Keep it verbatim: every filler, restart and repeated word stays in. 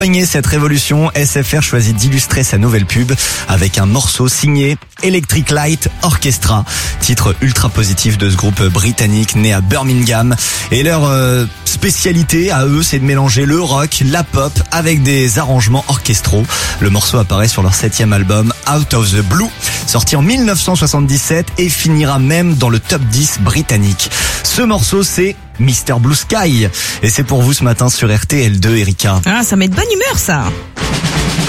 Accompagner cette révolution, S F R choisit d'illustrer sa nouvelle pub avec un morceau signé Electric Light Orchestra, titre ultra positif de ce groupe britannique né à Birmingham. Et leur euh, spécialité à eux, c'est de mélanger le rock, la pop avec des arrangements orchestraux. Le morceau apparaît sur leur septième album Out of the Blue, sorti en mille neuf cent soixante-dix-sept et finira même dans le top dix britannique. Ce morceau, c'est mister Blue Sky. Et c'est pour vous ce matin sur R T L deux, Erika. Ah, ça met de bonne humeur, ça.